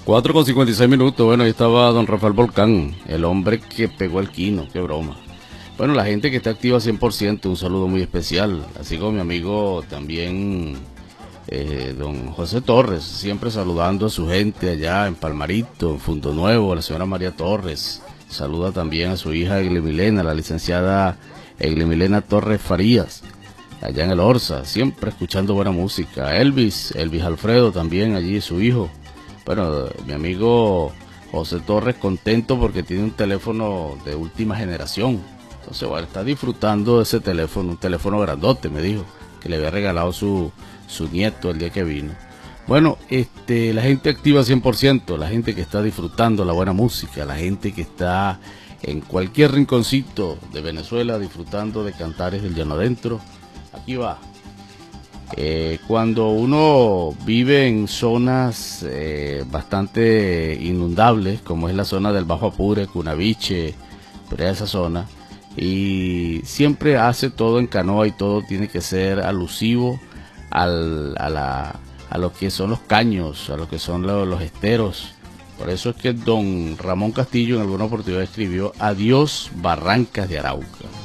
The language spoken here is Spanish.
4:56. Bueno, ahí estaba don Rafael Volcán, el hombre que pegó el quino, qué broma. Bueno, la gente que está activa 100%, un saludo muy especial. Así como mi amigo también, don José Torres, siempre saludando a su gente allá en Palmarito, en Fundo Nuevo, la señora María Torres. Saluda también a su hija Eglimilena, la licenciada Eglimilena Torres Farías, allá en el Orsa, siempre escuchando buena música. Elvis Alfredo también allí, su hijo. Bueno, mi amigo José Torres contento porque tiene un teléfono de última generación. Entonces, bueno, está disfrutando de ese teléfono, un teléfono grandote, me dijo, que le había regalado su nieto el día que vino. Bueno, la gente activa 100%, la gente que está disfrutando la buena música, la gente que está en cualquier rinconcito de Venezuela disfrutando de cantares del llano adentro. Aquí va. Cuando uno vive en zonas bastante inundables, como es la zona del Bajo Apure, Cunaviche, por esa zona, y siempre hace todo en canoa y todo tiene que ser alusivo a lo que son los caños, a lo que son los esteros. Por eso es que don Ramón Castillo en alguna oportunidad escribió Adiós Barrancas de Arauca.